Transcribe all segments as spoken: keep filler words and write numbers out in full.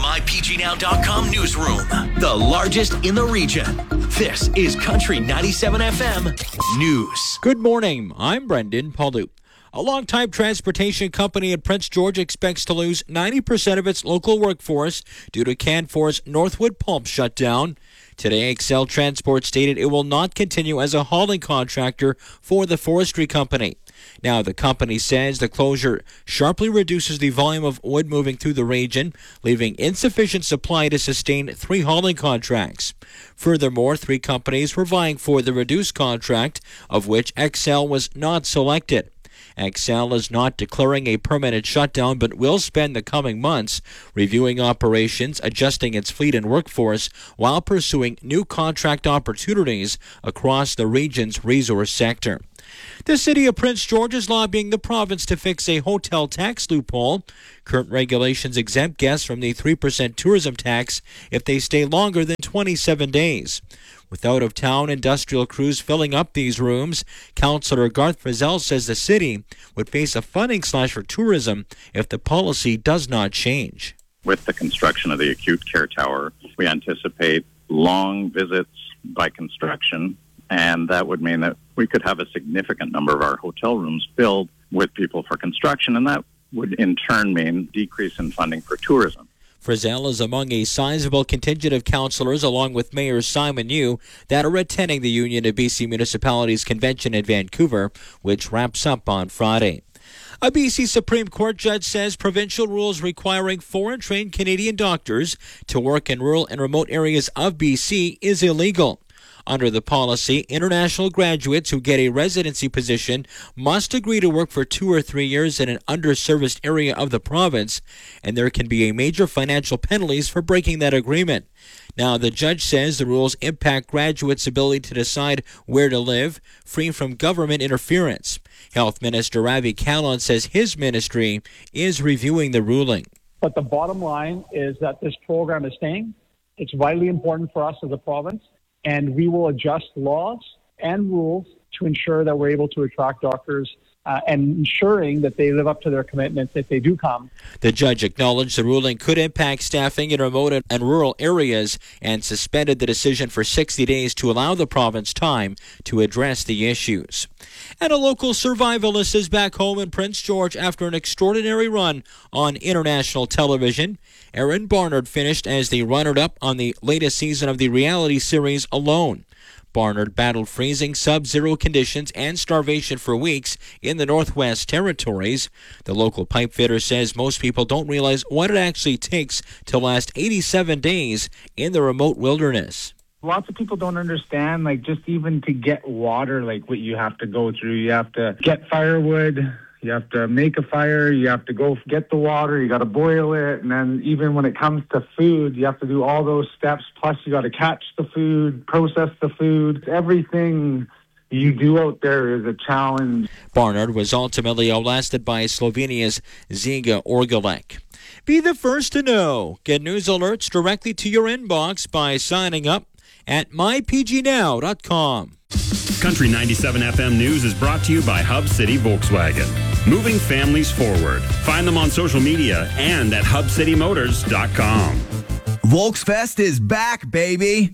my p g now dot com newsroom, the largest in the region. This is Country ninety-seven F M News. Good morning. I'm Brendan Paulou. A longtime transportation company in Prince George expects to lose ninety percent of its local workforce due to Canfor's Northwood Pulp shutdown. Today, Excel Transport stated it will not continue as a hauling contractor for the forestry company. Now, the company says the closure sharply reduces the volume of wood moving through the region, leaving insufficient supply to sustain three hauling contracts. Furthermore, three companies were vying for the reduced contract, of which Excel was not selected. Excel is not declaring a permanent shutdown, but will spend the coming months reviewing operations, adjusting its fleet and workforce, while pursuing new contract opportunities across the region's resource sector. The city of Prince George is lobbying the province to fix a hotel tax loophole. Current regulations exempt guests from the three percent tourism tax if they stay longer than twenty-seven days. With out-of-town industrial crews filling up these rooms, Councillor Garth Frizzell says the city would face a funding slash for tourism if the policy does not change. With the construction of the acute care tower, we anticipate long visits by construction, and that would mean that we could have a significant number of our hotel rooms filled with people for construction, and that would in turn mean decrease in funding for tourism. Frizzell is among a sizable contingent of councillors, along with Mayor Simon Yu, that are attending the Union of B C Municipalities Convention in Vancouver, which wraps up on Friday. A B C Supreme Court judge says provincial rules requiring foreign-trained Canadian doctors to work in rural and remote areas of B C is illegal. Under the policy, international graduates who get a residency position must agree to work for two or three years in an underserviced area of the province, and there can be a major financial penalties for breaking that agreement. Now, the judge says the rules impact graduates' ability to decide where to live, free from government interference. Health Minister Ravi Kahlon says his ministry is reviewing the ruling. But the bottom line is that this program is staying. It's vitally important for us as a province. And we will adjust laws and rules to ensure that we're able to attract doctors uh, and ensuring that they live up to their commitments if they do come. The judge acknowledged the ruling could impact staffing in remote and rural areas and suspended the decision for sixty days to allow the province time to address the issues. And a local survivalist is back home in Prince George after an extraordinary run on international television. Erin Barnard finished as the runner-up on the latest season of the reality series Alone. Barnard battled freezing, sub-zero conditions, and starvation for weeks in the Northwest Territories. The local pipe fitter says most people don't realize what it actually takes to last eighty-seven days in the remote wilderness. Lots of people don't understand, like, just even to get water, like, what you have to go through. You have to get firewood. You have to make a fire, you have to go get the water, you got to boil it, and then even when it comes to food, you have to do all those steps, plus you got to catch the food, process the food. Everything you do out there is a challenge. Barnard was ultimately outlasted by Slovenia's Ziga Orgolek. Be the first to know. Get news alerts directly to your inbox by signing up at my p g now dot com. Country ninety-seven F M News is brought to you by Hub City Volkswagen. Moving families forward. Find them on social media and at hub city motors dot com. Volksfest is back, baby.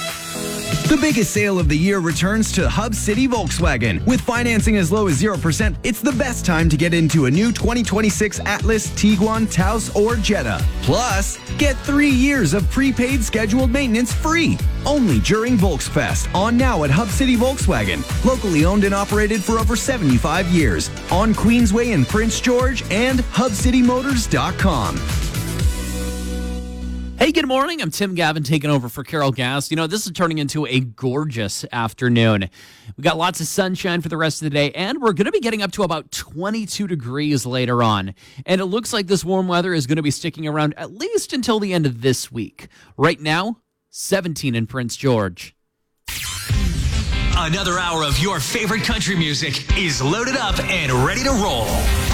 The biggest sale of the year returns to Hub City Volkswagen. With financing as low as zero percent, it's the best time to get into a new twenty twenty-six Atlas, Tiguan, Taos, or Jetta. Plus, get three years of prepaid scheduled maintenance free. Only during Volksfest. On now at Hub City Volkswagen. Locally owned and operated for over seventy-five years. On Queensway in Prince George and hub city motors dot com. Hey, good morning. I'm Tim Gavin taking over for Carol Gass. You know, this is turning into a gorgeous afternoon. We got lots of sunshine for the rest of the day, and we're going to be getting up to about twenty-two degrees later on. And it looks like this warm weather is going to be sticking around at least until the end of this week. Right now, seventeen in Prince George. Another hour of your favorite country music is loaded up and ready to roll.